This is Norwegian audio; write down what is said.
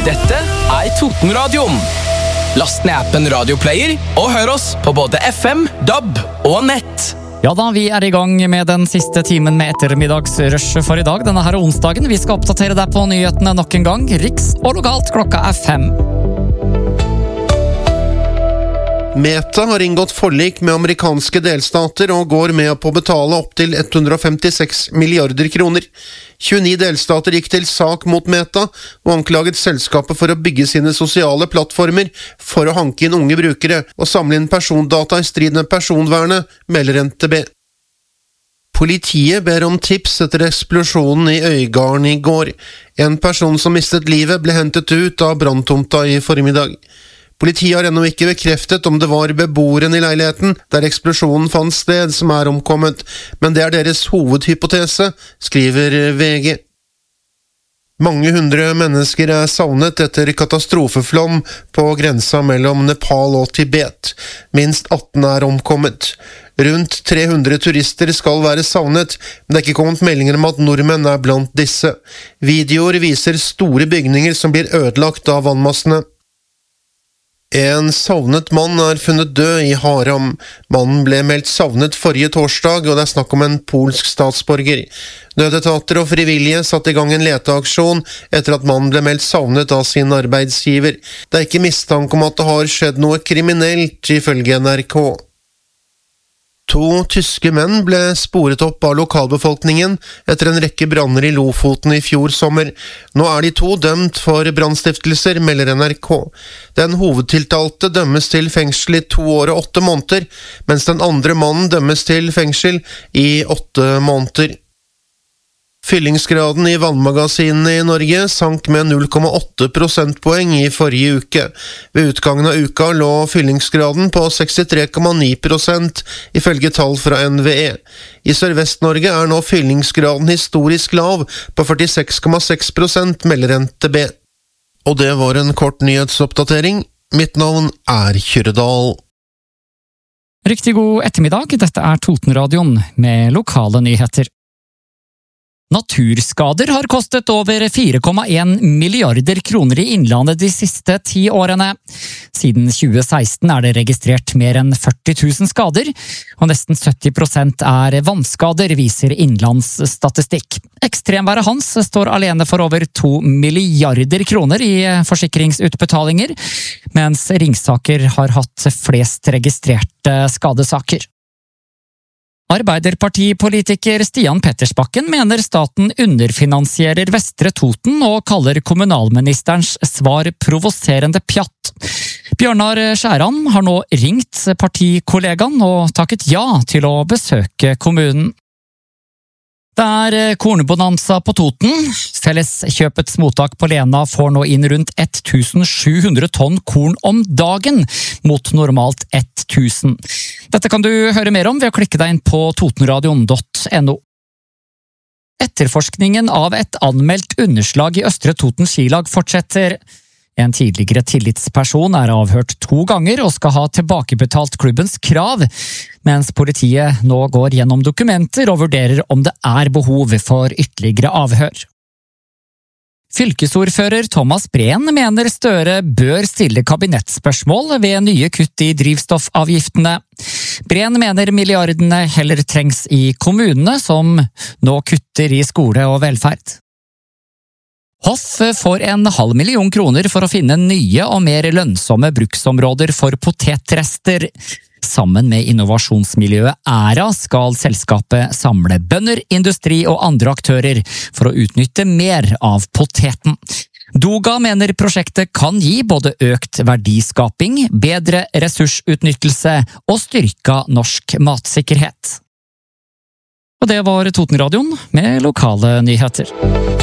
Dette Totenradioen. Last ned appen Radioplayer og hør oss på både FM, DAB og nett. Ja da, vi I gang med den siste timen med ettermiddagsrush for I dag. Denne her onsdagen. Vi skal oppdatere deg på nyhetene nok en gang. Riks og lokalt klokka 5. Meta har inngått forlik med amerikanske delstater og går med på å betale opp til 156 milliarder kroner. 29 delstater gikk til sak mot Meta og anklaget selskapet for å bygge sine sosiale plattformer for å hanke inn unge brukere og samle inn persondata I strid med personvernet, melder NTB. Politiet ber om tips etter eksplosjonen I Øygarden I går. En person som mistet livet ble hentet ut av branntomta I formiddag. Politiet har ennå ikke bekreftet om det var beboeren I leiligheten der eksplosjonen fant sted som omkommet, men det deres hovedhypotese, skriver VG. Mange hundre mennesker savnet etter katastrofeflom på grensa mellom Nepal og Tibet. Minst 18 omkommet. Rundt 300 turister skal være savnet, men det ikke kommet meldinger om at nordmenn blant disse. Videoer viser store bygninger som blir ødelagt av vannmassene. En savnet mann funnet død I Haram. Mannen ble meldt savnet forrige torsdag, og det snakk om en polsk statsborger. Nødetater og frivillige satte I gang en leteaksjon etter at mannen ble meldt savnet av sin arbeidsgiver. Det ikke mistanke om at det har skjedd noe kriminelt, ifølge NRK. 2 tyske menn ble sporet opp av lokalbefolkningen etter en rekke branner I Lofoten I fjor sommer. Nå de 2 dømt for brannstiftelser, melder NRK. Den hovedtiltalte dømmes til fengsel I 2 år og 8 måneder, mens den andre mannen dømmes til fengsel I 8 måneder. Fyllingsgraden I vannmagasinene I Norge sank med 0,8 prosentpoeng I forrige uke. Ved utgangen av uka lå fyllingsgraden på 63,9%, ifølge tall fra NVE. I Sørvest-Norge nå fyllingsgraden historisk lav på 46,6%, melder NTB. Og det var en kort nyhetsoppdatering. Mitt navn Kyrredal. Riktig god ettermiddag, dette Totenradioen med lokale nyheter. Naturskader har kostet over 4,1 milliarder kroner I Innlandet de siste 10 årene. Siden 2016 det registrert mer enn 40 000 skader, og nesten 70% vannskader, viser Innlandsstatistikk. Ekstremværet Hans står alene for over 2 milliarder kroner I forsikringsutbetalinger, mens Ringsaker har hatt flest registrerte skadesaker. Arbeiderpartipolitiker Stian Pettersbakken mener staten underfinansierer Vestre Toten og kaller kommunalministerens svar provoserende pjatt. Bjørnar Skjæran har nå ringt partikollegaen og takket ja til å besøke kommunen. Det kornbonanza på Toten. Felleskjøpets mottak på Lena får nå inn rundt 1700 tonn korn om dagen, mot normalt 1000. Dette kan du høre mer om ved å klikke deg inn på totenradion.no. Etterforskningen av et anmeldt underslag I Østre Toten skilag fortsetter. En tidligere tillitsperson avhørt 2 ganger og skal ha tilbakebetalt klubbens krav, mens politiet nå går gjennom dokumenter og vurderer om det behov for ytterligere avhør. Fylkesordfører Thomas Breen mener Støre bør stille kabinettspørsmål ved nye kutt I drivstoffavgiftene. Breen mener milliardene heller trengs I kommunene, som nå kutter I skole og velferd. Hoff får 500 000 kroner for å finne nye og mer lønnsomme bruksområder for potetrester. Sammen med innovasjonsmiljøet Æra skal selskapet samle bønder, industri og andre aktører for å utnytte mer av poteten. Doga mener prosjektet kan gi både økt verdiskaping, bedre ressursutnyttelse og styrka norsk matsikkerhet. Og det var Totenradioen med lokale nyheter.